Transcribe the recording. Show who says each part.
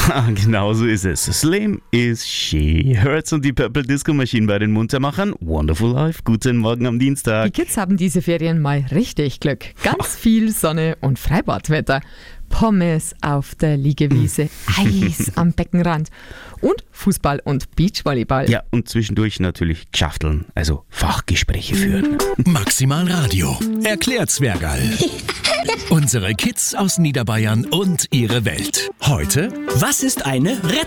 Speaker 1: Genau so ist es. Slim is she. Hurts und die Purple Disco Machine bei den Muntermachern. Wonderful Life. Guten Morgen am Dienstag.
Speaker 2: Die Kids haben diese Ferien mal richtig Glück. Ganz viel Sonne und Freibadwetter. Pommes auf der Liegewiese, Eis am Beckenrand und Fußball und Beachvolleyball.
Speaker 1: Ja, und zwischendurch natürlich Gschafteln, also Fachgespräche führen.
Speaker 3: Maximal Radio. Erklärt Zwergerl. Unsere Kids aus Niederbayern und ihre Welt. Heute:
Speaker 4: Was ist eine